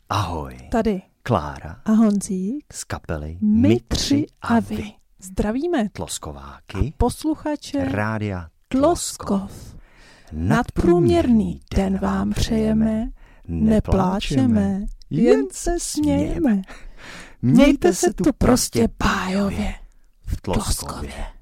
Ahoj. Tady Klára a Honzík z kapely My tři a vy. Zdravíme Tloskováky a posluchače Rádia Tloskov. Nadprůměrný den vám přejeme, nepláčeme, jen se smějeme. Mějte se tu prostě bájově v Tloskově.